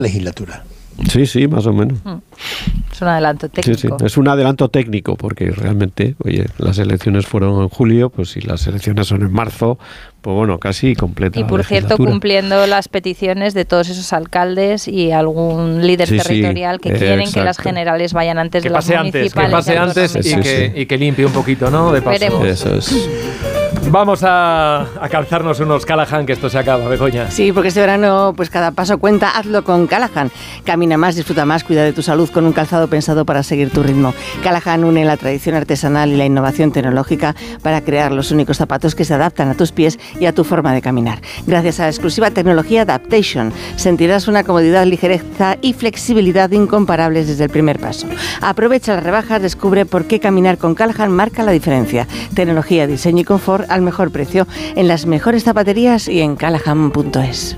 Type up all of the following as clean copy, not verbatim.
legislatura. Sí, más o menos. Es un adelanto técnico. Sí, es un adelanto técnico, porque realmente, oye, las elecciones fueron en julio, pues si las elecciones son en marzo, pues bueno, casi completa. Y por cierto, cumpliendo las peticiones de todos esos alcaldes y algún líder territorial que quieren que las generales vayan antes de las municipales. Que pase antes y que limpie un poquito, ¿no? De paso. Veremos. Eso es. Vamos a calzarnos unos Callahan, que esto se acaba, Begoña. Sí, porque este verano, pues cada paso cuenta, hazlo con Callahan. Camina más, disfruta más, cuida de tu salud con un calzado pensado para seguir tu ritmo. Callahan une la tradición artesanal y la innovación tecnológica para crear los únicos zapatos que se adaptan a tus pies y a tu forma de caminar. Gracias a la exclusiva tecnología Adaptation, sentirás una comodidad, ligereza y flexibilidad incomparables desde el primer paso. Aprovecha las rebajas, descubre por qué caminar con Callahan marca la diferencia. Tecnología, diseño y confort al mejor precio en las mejores zapaterías y en callahan.es.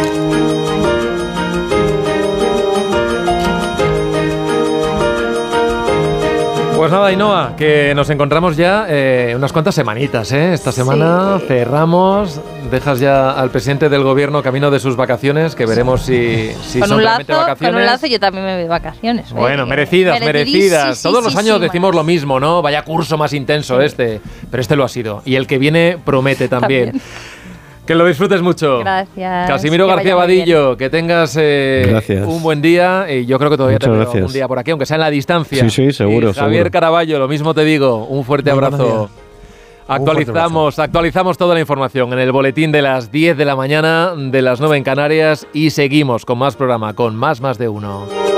Pues nada, Ainhoa, que nos encontramos ya unas cuantas semanitas, ¿eh? Esta semana cerramos, dejas ya al presidente del gobierno camino de sus vacaciones, que veremos si son realmente vacaciones. Con un lazo yo también me voy de vacaciones. Bueno, merecidas. Todos los años decimos lo mismo, ¿no? Vaya curso más intenso pero este lo ha sido. Y el que viene promete también. Que lo disfrutes mucho. Gracias. Casimiro García Vadillo, que tengas un buen día. Y yo creo que todavía te veo un día por aquí, aunque sea en la distancia. Sí, seguro. Y Javier Caraballo, lo mismo te digo. Un fuerte abrazo. Actualizamos toda la información en el boletín de las 10 de la mañana, de las 9 en Canarias. Y seguimos con más programa, con Más de Uno.